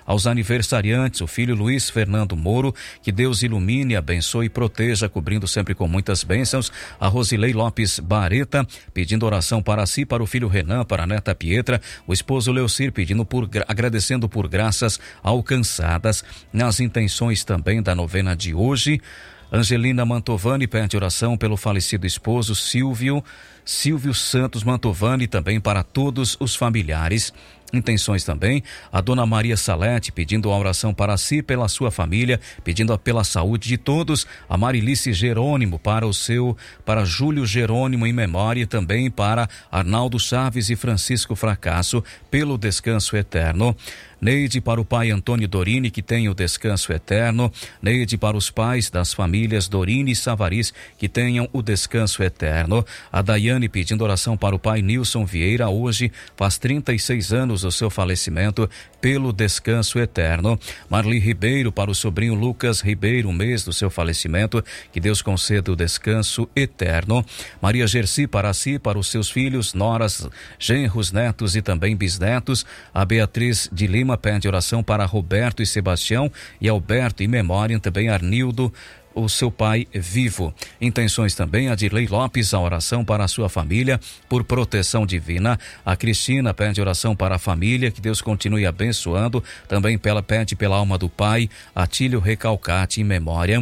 Aos aniversariantes, o filho Luiz Fernando Moro, que Deus ilumine, abençoe e proteja, cobrindo sempre com muitas bênçãos. A Rosilei Lopes Bareta, pedindo oração para si, para o filho Renan, para a neta Pietra, o esposo Leocir, agradecendo por graças alcançadas. Nas intenções também da novena de hoje, Angelina Mantovani pede oração pelo falecido esposo Silvio Santos Mantovani, também para todos os familiares. Intenções também, a dona Maria Salete pedindo a oração para si, pela sua família, pedindo pela saúde de todos. A Marilice Jerônimo para Júlio Jerônimo em memória, e também para Arnaldo Chaves e Francisco Fracasso pelo descanso eterno. Neide para o pai Antônio Dorini, que tenha o descanso eterno. Neide para os pais das famílias Dorini e Savaris, que tenham o descanso eterno. A Daiane pedindo oração para o pai Nilson Vieira, hoje faz 36 anos do seu falecimento, pelo descanso eterno. Marli Ribeiro para o sobrinho Lucas Ribeiro, um mês do seu falecimento, que Deus conceda o descanso eterno. Maria Gersi para si, para os seus filhos, noras, genros, netos e também bisnetos. A Beatriz de Lima pede oração para Roberto e Sebastião e Alberto, em memória também Arnildo, o seu pai vivo. Intenções também, a Dirley Lopes, a oração para a sua família por proteção divina. A Cristina pede oração para a família, que Deus continue abençoando. Também pede pela alma do pai, Atílio Recalcate, em memória.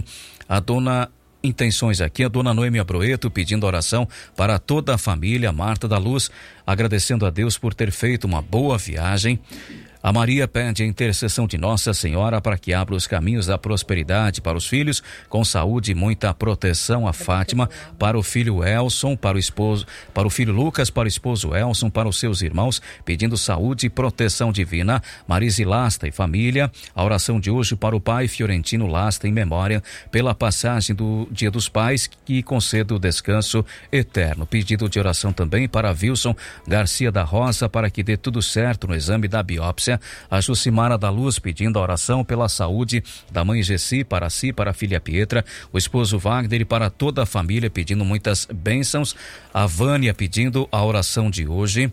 Intenções aqui, a dona Noêmia Broeto pedindo oração para toda a família. Marta da Luz agradecendo a Deus por ter feito uma boa viagem. A Maria pede a intercessão de Nossa Senhora para que abra os caminhos da prosperidade para os filhos, com saúde e muita proteção. A Fátima para o filho Elson, para o filho Lucas, para o esposo Elson, para os seus irmãos, pedindo saúde e proteção divina. Marise Lasta e família, a oração de hoje para o pai Fiorentino Lasta, em memória, pela passagem do Dia dos Pais, que conceda o descanso eterno. Pedido de oração também para Wilson Garcia da Rosa, para que dê tudo certo no exame da biópsia. A Jucimara da Luz pedindo a oração pela saúde da mãe Gessi, para si, para a filha Pietra, o esposo Wagner e para toda a família, pedindo muitas bênçãos. A Vânia pedindo a oração de hoje.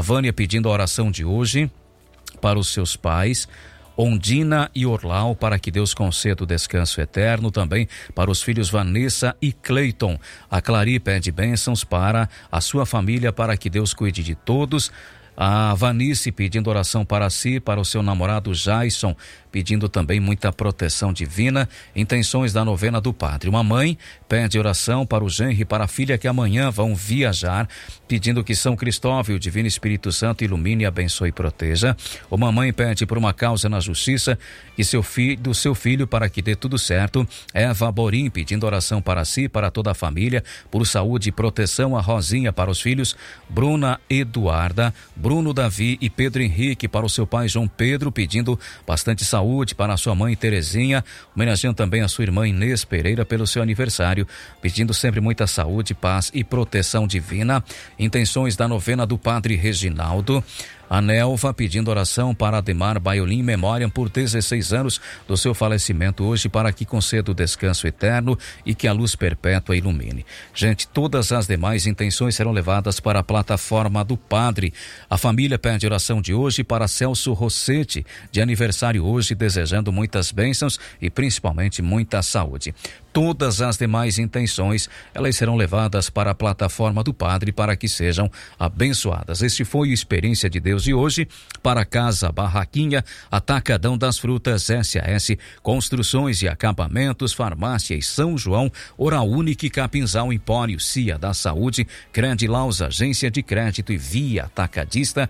Para os seus pais, Ondina e Orlau, para que Deus conceda o descanso eterno. Também para os filhos Vanessa e Cleiton. A Clari pede bênçãos para a sua família, para que Deus cuide de todos. A Vanice pedindo oração para si, para o seu namorado Jason, pedindo também muita proteção divina. Intenções da novena do Padre. Uma mãe pede oração para o genro e para a filha que amanhã vão viajar, pedindo que São Cristóvão, o Divino Espírito Santo, ilumine, abençoe e proteja. Uma mãe pede por uma causa na justiça e do seu filho, para que dê tudo certo. Eva Borim pedindo oração para si, para toda a família, por saúde e proteção. A Rosinha para os filhos Bruna Eduarda, Bruno Davi e Pedro Henrique, para o seu pai João Pedro, pedindo bastante saúde para a sua mãe Terezinha, homenageando também a sua irmã Inês Pereira pelo seu aniversário, pedindo sempre muita saúde, paz e proteção divina. Intenções da novena do Padre Reginaldo. A Nelva pedindo oração para Ademar Baiolim, em memória por 16 anos do seu falecimento hoje, para que conceda o descanso eterno e que a luz perpétua ilumine. Gente, todas as demais intenções serão levadas para a plataforma do Padre. A família pede oração de hoje para Celso Rossetti, de aniversário hoje, desejando muitas bênçãos e principalmente muita saúde. Todas as demais intenções, elas serão levadas para a plataforma do Padre, para que sejam abençoadas. Este foi o Experiência de Deus de hoje, para Casa Barraquinha, Atacadão das Frutas, SAS, Construções e Acabamentos, Farmácia e São João, Oral Unique, Capinzal, Empório, CIA da Saúde, Credilaus, Agência de Crédito e Via Atacadista.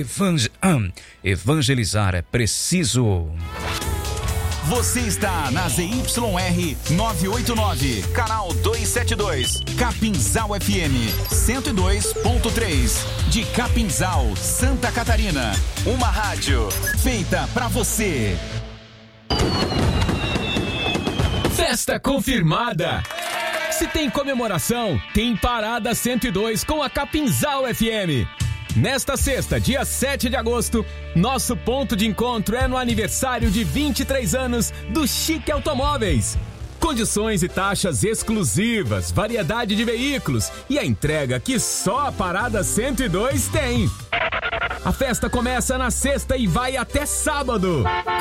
Evangelizar é preciso. Você está na ZYR 989, canal 272, Capinzal FM 102.3, de Capinzal, Santa Catarina. Uma rádio feita pra você. Festa confirmada. Se tem comemoração, tem Parada 102 com a Capinzal FM. Nesta sexta, dia 7 de agosto, nosso ponto de encontro é no aniversário de 23 anos do Chique Automóveis. Condições e taxas exclusivas, variedade de veículos e a entrega que só a Parada 102 tem. A festa começa na sexta e vai até sábado.